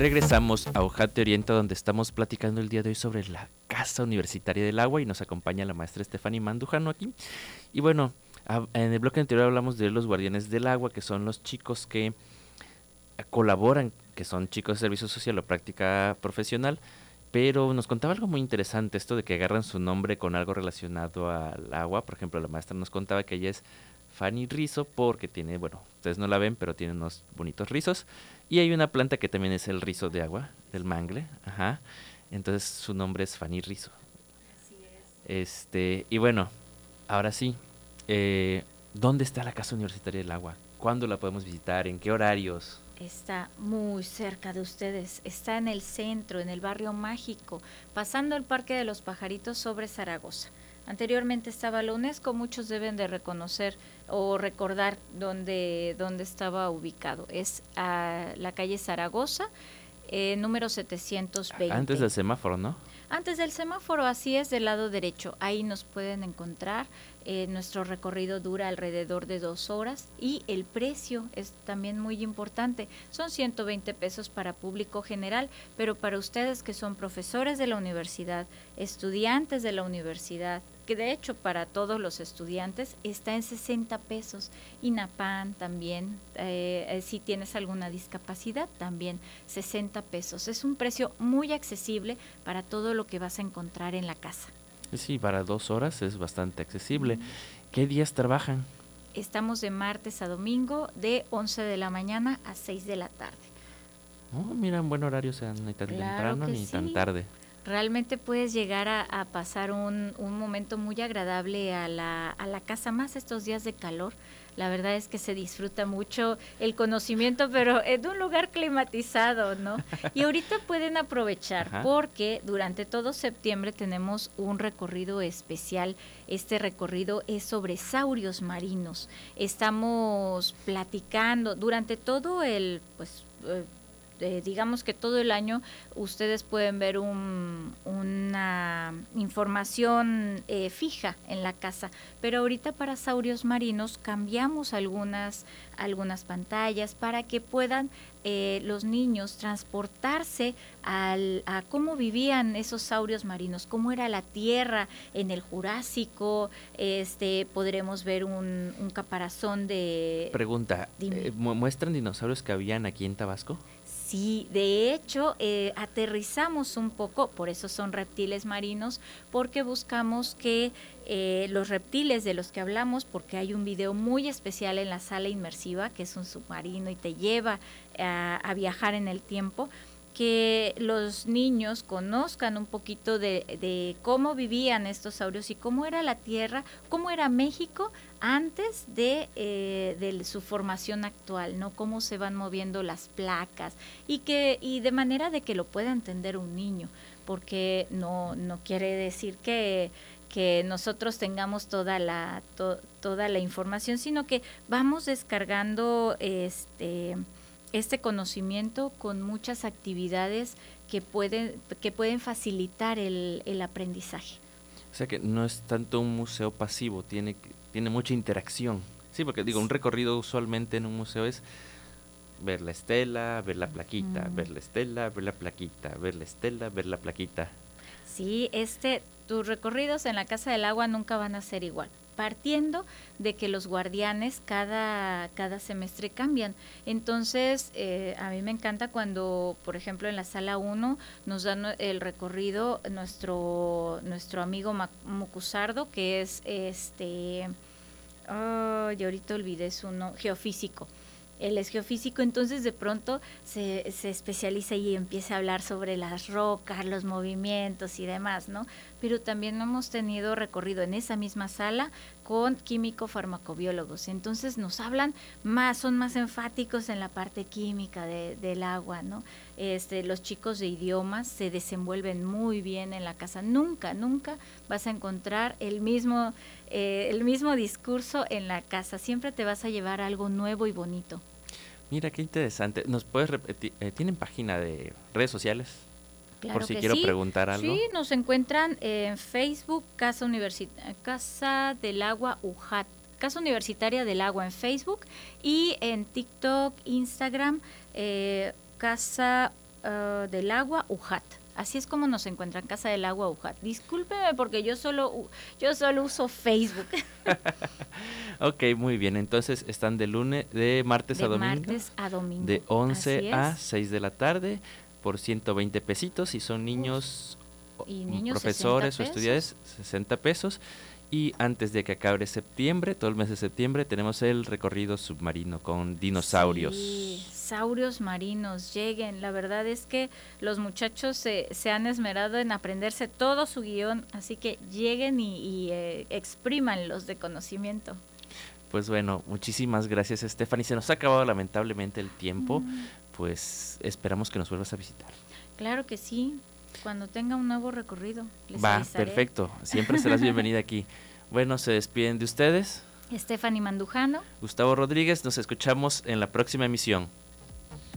Regresamos a Ojate Oriente, donde estamos platicando el día de hoy sobre la Casa Universitaria del Agua y nos acompaña la maestra Stephanie Mandujano aquí. Y bueno, en el bloque anterior hablamos de los guardianes del agua, que son los chicos que colaboran, que son chicos de servicio social o práctica profesional, pero nos contaba algo muy interesante, esto de que agarran su nombre con algo relacionado al agua. Por ejemplo, la maestra nos contaba que ella es Fanny Rizo porque tiene, bueno, ustedes no la ven, pero tiene unos bonitos rizos. Y hay una planta que también es el rizo de agua, del mangle, ajá. Entonces su nombre es Fanny Rizo. Así es. Y bueno, ahora sí, ¿dónde está la Casa Universitaria del Agua? ¿Cuándo la podemos visitar? ¿En qué horarios? Está muy cerca de ustedes, está en el centro, en el barrio mágico, pasando el Parque de los Pajaritos sobre Zaragoza. Anteriormente estaba la UNESCO, muchos deben de reconocer o recordar dónde estaba ubicado. Es a la calle Zaragoza, número 720. Antes del semáforo, ¿no? Antes del semáforo, así es, del lado derecho. Ahí nos pueden encontrar. Nuestro recorrido dura alrededor de 2 horas y el precio es también muy importante. Son 120 pesos para público general, pero para ustedes que son profesores de la universidad, estudiantes de la universidad, que de hecho para todos los estudiantes está en 60 pesos. INAPAN también, si tienes alguna discapacidad, también 60 pesos. Es un precio muy accesible para todo lo que vas a encontrar en la casa. Sí, para 2 horas es bastante accesible. ¿Qué días trabajan? Estamos de martes a domingo de 11 de la mañana a 6 de la tarde. Oh, mira, un buen horario, o sea, ni tan temprano ni tan tarde. Realmente puedes llegar a pasar un momento muy agradable a la casa, más estos días de calor. La verdad es que se disfruta mucho el conocimiento, pero en un lugar climatizado, ¿no? Y ahorita pueden aprovechar. Ajá. Porque durante todo septiembre tenemos un recorrido especial. Este recorrido es sobre saurios marinos. Estamos platicando durante todo el, digamos que todo el año ustedes pueden ver una información fija en la casa, pero ahorita para saurios marinos cambiamos algunas pantallas para que puedan los niños transportarse a cómo vivían esos saurios marinos, cómo era la tierra en el Jurásico. Podremos ver un caparazón de... Pregunta, ¿muestran dinosaurios que habían aquí en Tabasco? Sí, de hecho, aterrizamos un poco, por eso son reptiles marinos, porque buscamos que los reptiles de los que hablamos, porque hay un video muy especial en la sala inmersiva, que es un submarino y te lleva a viajar en el tiempo, que los niños conozcan un poquito de cómo vivían estos saurios y cómo era la Tierra, cómo era México antes de su formación actual, ¿no? Cómo se van moviendo las placas y de manera de que lo pueda entender un niño, porque no quiere decir que nosotros tengamos toda la información, sino que vamos descargando este conocimiento con muchas actividades que pueden facilitar el aprendizaje. O sea que no es tanto un museo pasivo, tiene mucha interacción. Sí, porque digo, un recorrido usualmente en un museo es ver la estela, ver la plaquita, ver la estela, ver la plaquita, ver la estela, ver la plaquita. Sí, tus recorridos en la Casa del Agua nunca van a ser igual, partiendo de que los guardianes cada semestre cambian. Entonces, a mí me encanta cuando, por ejemplo, en la sala 1 nos dan el recorrido nuestro amigo Mucusardo, que es y ahorita olvidé su nombre, geofísico. Él es geofísico, entonces de pronto se especializa y empieza a hablar sobre las rocas, los movimientos y demás, ¿no? Pero también hemos tenido recorrido en esa misma sala con químico-farmacobiólogos, entonces nos hablan son más enfáticos en la parte química del agua, ¿no? Los chicos de idiomas se desenvuelven muy bien en la casa, nunca vas a encontrar el mismo discurso en la casa, siempre te vas a llevar algo nuevo y bonito. Mira, qué interesante. ¿Nos puedes repetir? ¿Tienen página de redes sociales? Claro por si que quiero sí. preguntar algo. Sí, nos encuentran en Facebook, Casa del Agua UJAT, Casa Universitaria del Agua en Facebook, y en TikTok, Instagram, Casa del Agua UJAT. Así es como nos encuentran, Casa del Agua UJAT. Discúlpeme porque yo solo uso Facebook. Ok, muy bien. Entonces están de martes a domingo. Martes a domingo. De 11 a 6 de la tarde por 120 pesitos. Si son niños, y niños profesores o estudiantes, 60 pesos. Y antes de que acabe septiembre, todo el mes de septiembre, tenemos el recorrido submarino con dinosaurios. Sí, saurios marinos, lleguen. La verdad es que los muchachos se han esmerado en aprenderse todo su guión, así que lleguen y exprímanlos de conocimiento. Pues bueno, muchísimas gracias, Stephanie. Se nos ha acabado lamentablemente el tiempo, pues esperamos que nos vuelvas a visitar. Claro que sí. Cuando tenga un nuevo recorrido, les Va, avisaré. perfecto. Siempre serás bienvenida aquí. Bueno, se despiden de ustedes Stephanie Mandujano. Gustavo Rodríguez. Nos escuchamos en la próxima emisión.